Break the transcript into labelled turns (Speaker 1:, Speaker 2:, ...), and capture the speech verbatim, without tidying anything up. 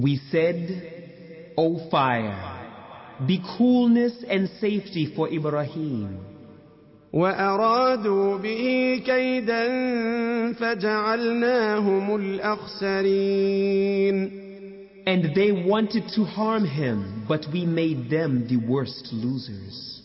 Speaker 1: We said, O fire, be coolness and safety for Ibrahim.
Speaker 2: وأرادوا به كيدا فجعلناهم الأخسرين.
Speaker 1: And they wanted to harm him, but we made them the worst losers.